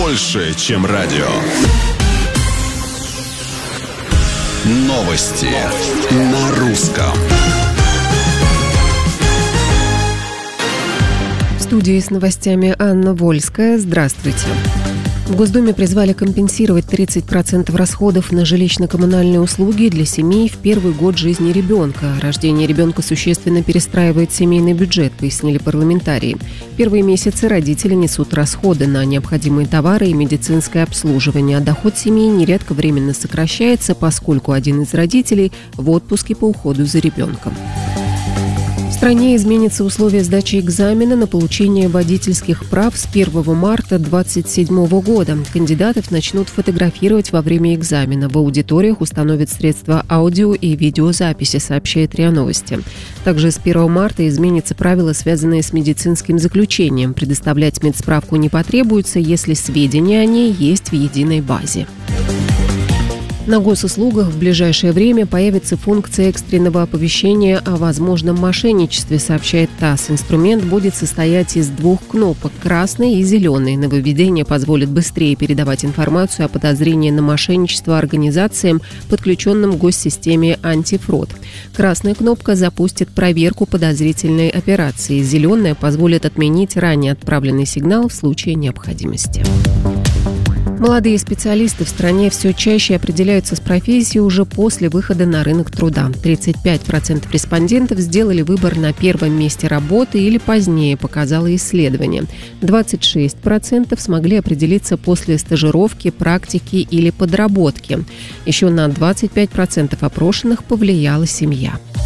больше, чем радио. Новости на русском. В студии с новостями Анна Вольская. Здравствуйте. В Госдуме призвали компенсировать 30% расходов на жилищно-коммунальные услуги для семей в первый год жизни ребенка. Рождение ребенка существенно перестраивает семейный бюджет, пояснили парламентарии. Первые месяцы родители несут расходы на необходимые товары и медицинское обслуживание, а доход семьи нередко временно сокращается, поскольку один из родителей в отпуске по уходу за ребенком. В стране изменятся условия сдачи экзамена на получение водительских прав с 1 марта 2027 года. Кандидатов начнут фотографировать во время экзамена. В аудиториях установят средства аудио и видеозаписи, сообщает РИА Новости. Также с 1 марта изменятся правила, связанные с медицинским заключением. Предоставлять медсправку не потребуется, если сведения о ней есть в единой базе. На госуслугах в ближайшее время появится функция экстренного оповещения о возможном мошенничестве, сообщает ТАСС. Инструмент будет состоять из двух кнопок – красной и зеленой. Нововведение позволит быстрее передавать информацию о подозрении на мошенничество организациям, подключенным к госсистеме «Антифрод». Красная кнопка запустит проверку подозрительной операции. Зеленая позволит отменить ранее отправленный сигнал в случае необходимости. Молодые специалисты в стране все чаще определяются с профессией уже после выхода на рынок труда. 35% респондентов сделали выбор на первом месте работы или позднее, показало исследование. 26% смогли определиться после стажировки, практики или подработки. Еще на 25% опрошенных повлияла семья.